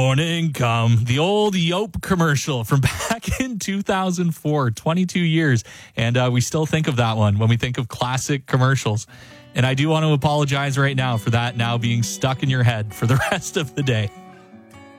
Morning come. The old Yope commercial from back in 2004, 22 years. And we still think of that one when we think of classic commercials. And I do want to apologize right now for that now being stuck in your head for the rest of the day.